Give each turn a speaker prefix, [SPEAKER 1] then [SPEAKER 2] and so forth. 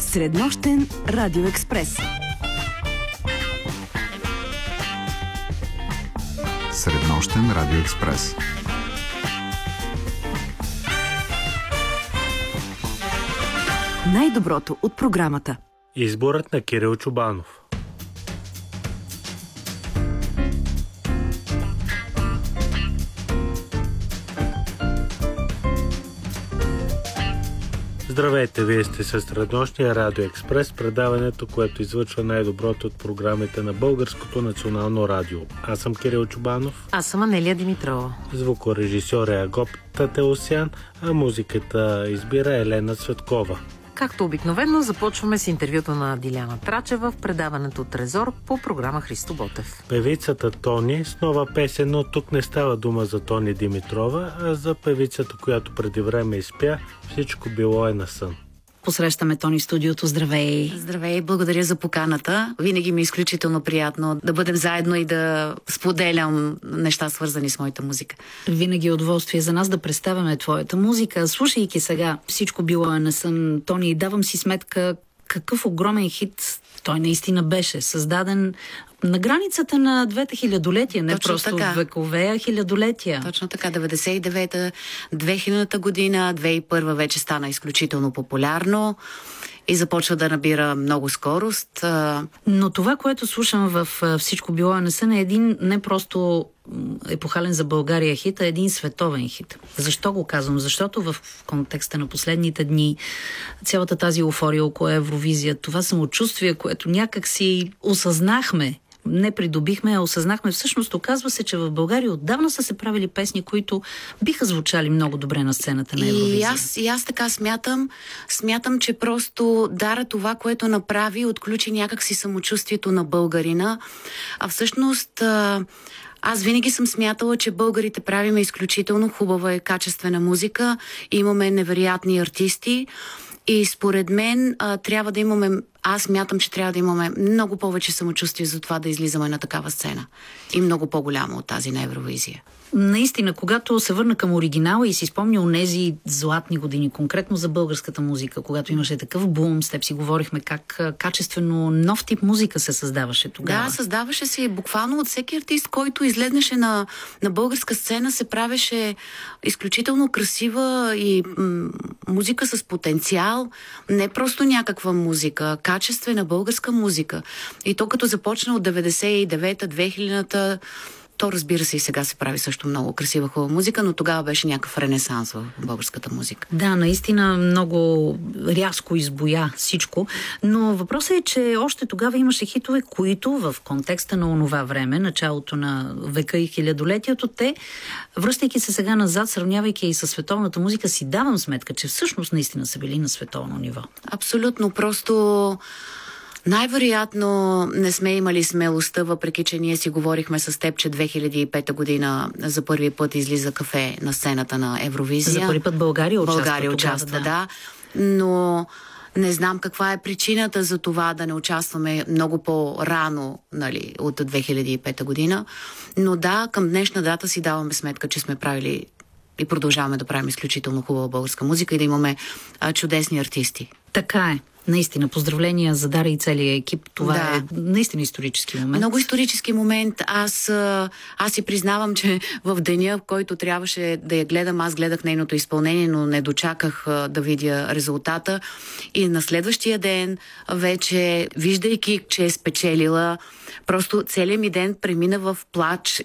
[SPEAKER 1] Среднощен радиоекспрес.
[SPEAKER 2] Среднощен радиоекспрес.
[SPEAKER 1] Най-доброто от програмата.
[SPEAKER 3] Изборът на Кирил Чубанов. Здравейте, вие сте със Среднощния радиоекспрес, предаването, което излъчва най-доброто от програмите на Българското национално радио. Аз съм Кирил Чубанов.
[SPEAKER 4] Аз съм Анелия Димитрова.
[SPEAKER 3] Звукорежисьор е Агоп Татеосян, а музиката избира Елена Цветкова.
[SPEAKER 4] Както обикновено, започваме с интервюто на Диляна Трачева в предаването Трезор по програма Христо Ботев.
[SPEAKER 3] Певицата Тони с нова песен, но тук не става дума за Тони Димитрова, а за певицата, която преди време изпя "Всичко било е на сън".
[SPEAKER 5] Посрещаме Тони в студиото. Здравей!
[SPEAKER 6] Здравей, благодаря за поканата. Винаги ми е изключително приятно да бъдем заедно и да споделям неща, свързани с моята музика.
[SPEAKER 5] Винаги е удоволствие за нас да представяме твоята музика. Слушайки сега "Всичко било е на сън", Тони, давам си сметка какъв огромен хит той наистина беше. Създаден на границата на двете хилядолетия, не
[SPEAKER 6] точно
[SPEAKER 5] просто
[SPEAKER 6] така.
[SPEAKER 5] Векове, а хилядолетия.
[SPEAKER 6] Точно така, 99-та, 2000-та година, 2001 вече стана изключително популярно и започва да набира много скорост.
[SPEAKER 5] Но това, което слушам в "Всичко било е на сън", е един не просто епохален за България хит, а един световен хит. Защо го казвам? Защото в контекста на последните дни цялата тази еуфория около Евровизия, това самочувствие, което някак си осъзнахме, не придобихме, а осъзнахме. Всъщност, оказва се, че в България отдавна са се правили песни, които биха звучали много добре на сцената на Евровизия.
[SPEAKER 6] И аз така смятам. Смятам, че просто Дара това, което направи, отключи някакси самочувствието на българина. А всъщност аз винаги съм смятала, че българите правиме изключително хубава и качествена музика. Имаме невероятни артисти. И според мен трябва да имаме, аз мятам, че трябва да имаме много повече самочувствие за това да излизаме на такава сцена. И много по-голяма от тази на Евровизия.
[SPEAKER 5] Наистина, когато се върна към оригинала и си спомня онези златни години, конкретно за българската музика, когато имаше такъв бум, с теб си говорихме как качествено нов тип музика се създаваше тогава.
[SPEAKER 6] Да, създаваше се буквално от всеки артист, който излезнеше на българска сцена, се правеше изключително красива и музика с потенциал, не просто някаква музика, качествена българска музика. И то като започна от 99-та, 2000-та, то, разбира се, и сега се прави също много красива, хубава музика, но тогава беше някакъв ренесанс в българската музика.
[SPEAKER 5] Да, наистина много рязко избоя всичко, но въпросът е, че още тогава имаше хитове, които в контекста на онова време, началото на века и хилядолетието, те, връщайки се сега назад, сравнявайки и със световната музика, си давам сметка, че всъщност наистина са били на световно ниво.
[SPEAKER 6] Абсолютно, просто най-вероятно не сме имали смелостта, въпреки че ние си говорихме с теб, че 2005 година за първи път излиза Кафе на сцената на Евровизия.
[SPEAKER 5] За първи път България
[SPEAKER 6] участва, да. Но не знам каква е причината за това да не участваме много по-рано, нали, от 2005 година. Но да, към днешна дата си даваме сметка, че сме правили и продължаваме да правим изключително хубава българска музика и да имаме чудесни артисти.
[SPEAKER 5] Така е. Наистина, поздравления за Дара и целия екип. Това е наистина исторически момент.
[SPEAKER 6] Много исторически момент. Аз си признавам, че в деня, в който трябваше да я гледам, аз гледах нейното изпълнение, но не дочаках да видя резултата. И на следващия ден, вече виждайки, че е спечелила, просто целият ми ден премина в плач